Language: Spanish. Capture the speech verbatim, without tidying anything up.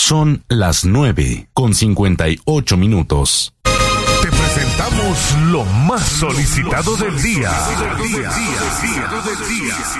Son las nueve con cincuenta y ocho minutos. Te presentamos lo más solicitado del día.